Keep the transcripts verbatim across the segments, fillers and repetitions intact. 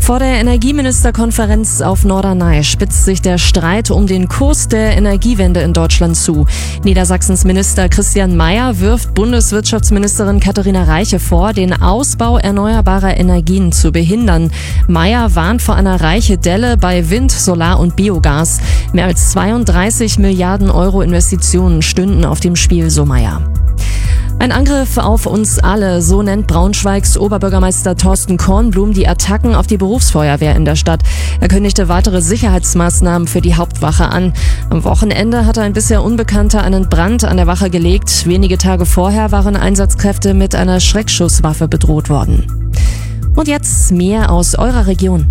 Vor der Energieministerkonferenz auf Norderney spitzt sich der Streit um den Kurs der Energiewende in Deutschland zu. Niedersachsens Minister Christian Mayer wirft Bundeswirtschaftsministerin Katharina Reiche vor, den Ausbau erneuerbarer Energien zu behindern. Mayer warnt vor einer Reiche-Delle bei Wind, Solar und Biogas. Mehr als zweiunddreißig Milliarden Euro Investitionen stünden auf dem Spiel, so Mayer. Ein Angriff auf uns alle, so nennt Braunschweigs Oberbürgermeister Thorsten Kornblum die Attacken auf die Berufsfeuerwehr in der Stadt. Er kündigte weitere Sicherheitsmaßnahmen für die Hauptwache an. Am Wochenende hatte ein bisher Unbekannter einen Brand an der Wache gelegt. Wenige Tage vorher waren Einsatzkräfte mit einer Schreckschusswaffe bedroht worden. Und jetzt mehr aus eurer Region.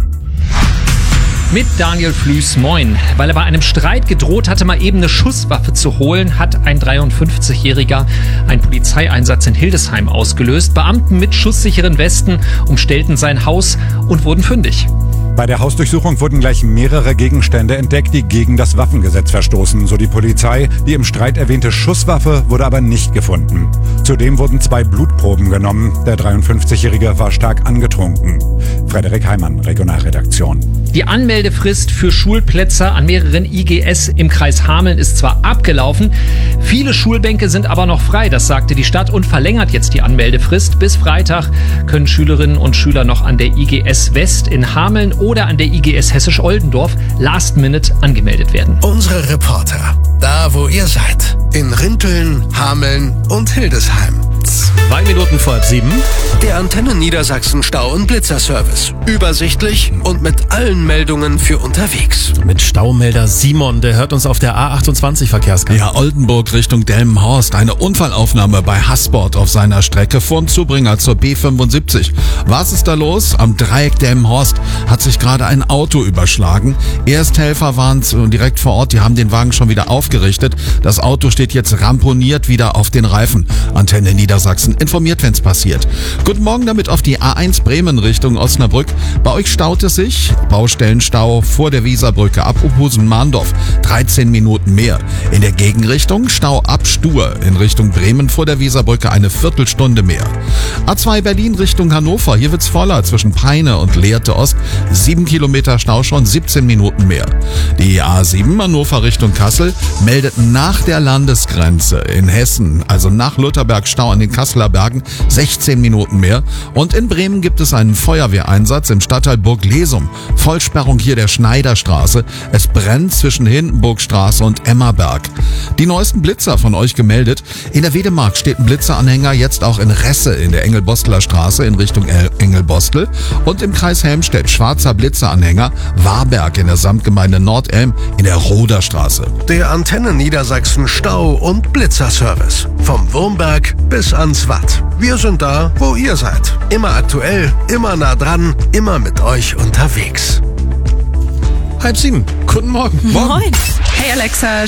Mit Daniel Flüß, moin. Weil er bei einem Streit gedroht hatte, mal eben eine Schusswaffe zu holen, hat ein dreiundfünfzigjähriger einen Polizeieinsatz in Hildesheim ausgelöst. Beamten mit schusssicheren Westen umstellten sein Haus und wurden fündig. Bei der Hausdurchsuchung wurden gleich mehrere Gegenstände entdeckt, die gegen das Waffengesetz verstoßen, so die Polizei. Die im Streit erwähnte Schusswaffe wurde aber nicht gefunden. Zudem wurden zwei Blutproben genommen. Der dreiundfünfzigjährige war stark angetrunken. Frederik Heimann, Regionalredaktion. Die Anmeldefrist für Schulplätze an mehreren I G S im Kreis Hameln ist zwar abgelaufen, viele Schulbänke sind aber noch frei, das sagte die Stadt und verlängert jetzt die Anmeldefrist. Bis Freitag können Schülerinnen und Schüler noch an der I G S West in Hameln oder an der I G S Hessisch-Oldendorf Last Minute angemeldet werden. Unsere Reporter, da wo ihr seid, in Rinteln, Hameln und Hildesheim. Zwei Minuten vor halb sieben. Der Antenne Niedersachsen Stau- und Blitzerservice. Übersichtlich und mit allen Meldungen für unterwegs. Mit Staumelder Simon, der hört uns auf der A achtundzwanzig Verkehrsgang. Ja, Oldenburg Richtung Delmenhorst. Eine Unfallaufnahme bei Hassport auf seiner Strecke von Zubringer zur B fünfundsiebzig. Was ist da los? Am Dreieck Delmenhorst hat sich gerade ein Auto überschlagen. Ersthelfer waren direkt vor Ort, die haben den Wagen schon wieder aufgerichtet. Das Auto steht jetzt ramponiert wieder auf den Reifen. Antenne Niedersachsen informiert, wenn's passiert. Guten Morgen damit auf die A eins Bremen Richtung Osnabrück. Bei euch staut es sich. Baustellenstau vor der Weserbrücke ab Uphusen-Mahndorf. dreizehn Minuten mehr. In der Gegenrichtung Stau ab Stur in Richtung Bremen vor der Weserbrücke eine Viertelstunde mehr. A zwei Berlin Richtung Hannover. Hier wird's voller zwischen Peine und Lehrte Ost. sieben Kilometer Stau schon, siebzehn Minuten mehr. Die A sieben Hannover Richtung Kassel meldet nach der Landesgrenze in Hessen, also nach Lutherberg Stau an den Kasseler Bergen, sechzehn Minuten mehr. Und in Bremen gibt es einen Feuerwehreinsatz im Stadtteil Burg-Lesum. Vollsperrung hier der Schneiderstraße. Es brennt zwischen Hindenburgstraße und Emmerberg. Die neuesten Blitzer von euch gemeldet. In der Wedemark steht ein Blitzeranhänger jetzt auch in Resse in der Engelbosteler Straße in Richtung Engelbostel. Und im Kreis Helmstedt schwarzer Blitzeranhänger Warberg in der Samtgemeinde Nordelm in der Roderstraße. Der Antenne Niedersachsen Stau- und Blitzerservice. Vom Wurmberg bis ans Watt. Wir sind da, wo ihr seid. Immer aktuell, immer nah dran, immer mit euch unterwegs. Halb sieben. Guten Morgen. Moin. Hey Alexa,